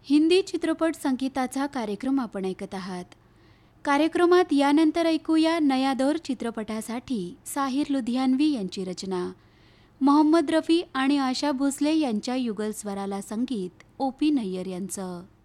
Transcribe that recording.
हिंदी चित्रपट संगीताचा कार्यक्रम आपण ऐकत आहात. कार्यक्रमात यानंतर ऐकूया नया दौर चित्रपटासाठी साहिर लुधियानवी यांची रचना. मोहम्मद रफी आणि आशा भोसले यांच्या युगल स्वराला संगीत ओ पी नय्यर यांचं.